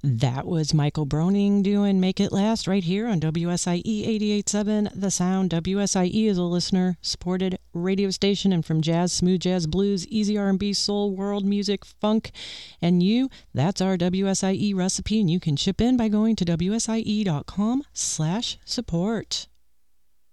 That was Michael Broning doing Make It Last right here on WSIE 88.7 The Sound. WSIE is a listener-supported radio station, and from jazz, smooth jazz, blues, easy R&B, soul, world music, funk, and you, that's our WSIE recipe, and you can chip in by going to WSIE.com/support.